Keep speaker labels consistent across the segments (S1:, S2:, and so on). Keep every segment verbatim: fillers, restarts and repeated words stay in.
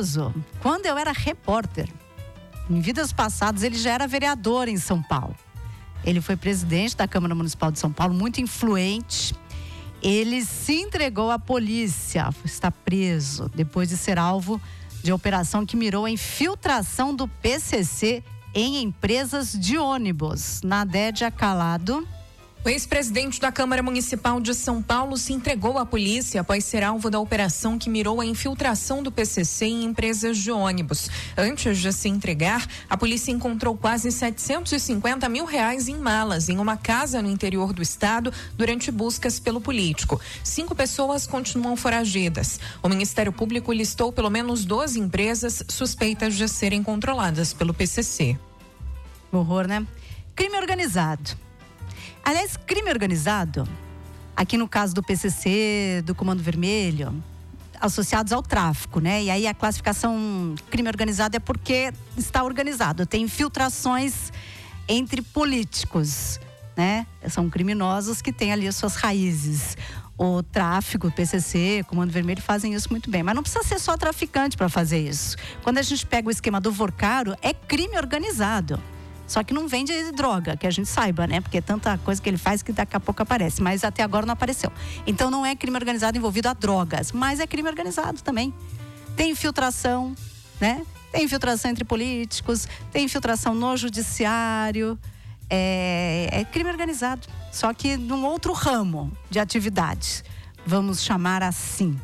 S1: Cardoso, quando eu era repórter, em vidas passadas, ele já era vereador em São Paulo. Ele foi presidente da Câmara Municipal de São Paulo, muito influente. Ele se entregou à polícia, está preso, depois de ser alvo de operação que mirou a infiltração do P C C em empresas de ônibus. Nadédia Calado.
S2: O ex-presidente da Câmara Municipal de São Paulo se entregou à polícia após ser alvo da operação que mirou a infiltração do P C C em empresas de ônibus. Antes de se entregar, a polícia encontrou quase setecentos e cinquenta mil reais em malas em uma casa no interior do estado durante buscas pelo político. Cinco pessoas continuam foragidas. O Ministério Público listou pelo menos doze empresas suspeitas de serem controladas pelo P C C.
S1: Horror, né? Crime organizado. Aliás, crime organizado, aqui no caso do P C C, do Comando Vermelho, associados ao tráfico, né? E aí a classificação crime organizado é porque está organizado, tem infiltrações entre políticos, né? São criminosos que têm ali as suas raízes. O tráfico, o P C C, Comando Vermelho fazem isso muito bem, mas não precisa ser só traficante para fazer isso. Quando a gente pega o esquema do Vorcaro, é crime organizado. Só que não vende droga, que a gente saiba, né? Porque é tanta coisa que ele faz que daqui a pouco aparece. Mas até agora não apareceu. Então não é crime organizado envolvido a drogas, mas é crime organizado também. Tem infiltração, né? Tem infiltração entre políticos, tem infiltração no judiciário. É, é crime organizado. Só que num outro ramo de atividade. Vamos chamar assim.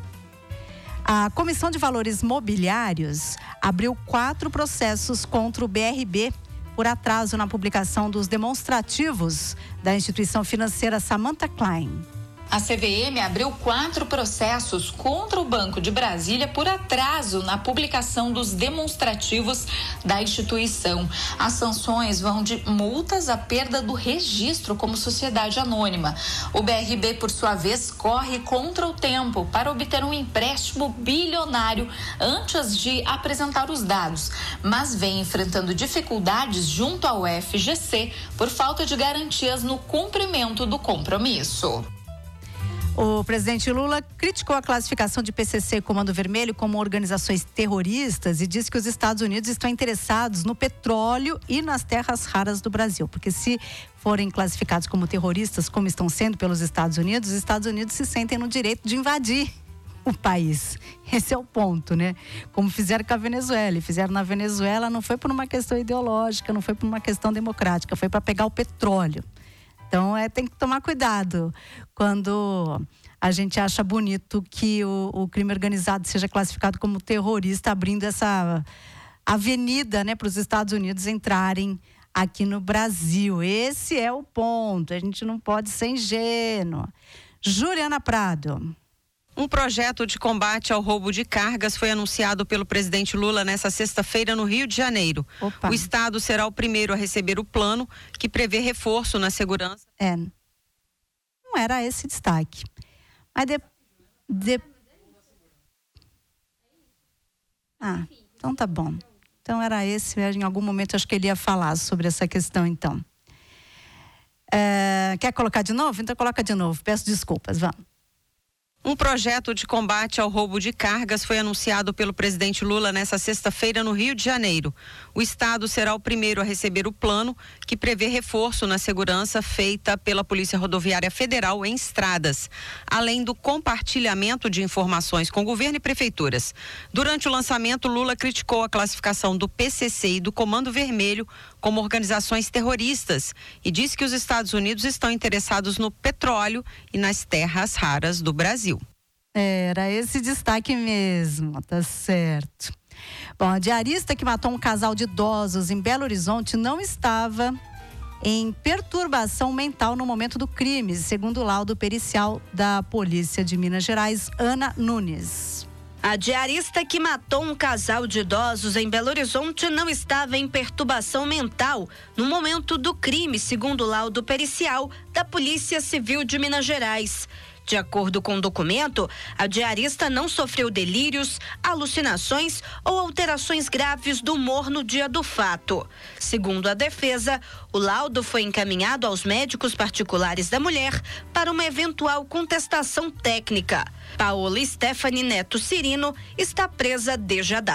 S1: A Comissão de Valores Mobiliários abriu quatro processos contra o B R B por atraso na publicação dos demonstrativos da instituição financeira Samantha Klein.
S3: A C V M abriu quatro processos contra o Banco de Brasília por atraso na publicação dos demonstrativos da instituição. As sanções vão de multas à perda do registro como sociedade anônima. O B R B, por sua vez, corre contra o tempo para obter um empréstimo bilionário antes de apresentar os dados, mas vem enfrentando dificuldades junto ao F G C por falta de garantias no cumprimento do compromisso.
S1: O presidente Lula criticou a classificação de P C C e Comando Vermelho como organizações terroristas e disse que os Estados Unidos estão interessados no petróleo e nas terras raras do Brasil. Porque se forem classificados como terroristas, como estão sendo pelos Estados Unidos, os Estados Unidos se sentem no direito de invadir o país. Esse é o ponto, né? Como fizeram com a Venezuela. E fizeram na Venezuela, não foi por uma questão ideológica, não foi por uma questão democrática, foi para pegar o petróleo. Então, é, tem que tomar cuidado quando a gente acha bonito que o, o crime organizado seja classificado como terrorista, abrindo essa avenida, né, para os Estados Unidos entrarem aqui no Brasil. Esse é o ponto, a gente não pode ser ingênuo. Juliana Prado.
S4: Um projeto de combate ao roubo de cargas foi anunciado pelo presidente Lula nesta sexta-feira no Rio de Janeiro. Opa. O estado será o primeiro a receber o plano que prevê reforço na segurança.
S1: É, não era esse destaque. Mas de, de... Ah, então tá bom. Então era esse, em algum momento acho que ele ia falar sobre essa questão então. É, quer colocar de novo? Então coloca de novo, peço desculpas, vamos.
S4: Um projeto de combate ao roubo de cargas foi anunciado pelo presidente Lula nesta sexta-feira no Rio de Janeiro. O estado será o primeiro a receber o plano que prevê reforço na segurança feita pela Polícia Rodoviária Federal em estradas, além do compartilhamento de informações com governo e prefeituras. Durante o lançamento, Lula criticou a classificação do P C C e do Comando Vermelho como organizações terroristas e disse que os Estados Unidos estão interessados no petróleo e nas terras raras do Brasil.
S1: Era esse destaque mesmo, tá certo. Bom, a diarista que matou um casal de idosos em Belo Horizonte não estava em perturbação mental no momento do crime, segundo o laudo pericial da Polícia de Minas Gerais, Ana Nunes.
S5: A diarista que matou um casal de idosos em Belo Horizonte não estava em perturbação mental no momento do crime, segundo o laudo pericial da Polícia Civil de Minas Gerais. De acordo com o documento, a diarista não sofreu delírios, alucinações ou alterações graves do humor no dia do fato. Segundo a defesa, o laudo foi encaminhado aos médicos particulares da mulher para uma eventual contestação técnica. Paola Stephanie Neto Cirino está presa desde a data.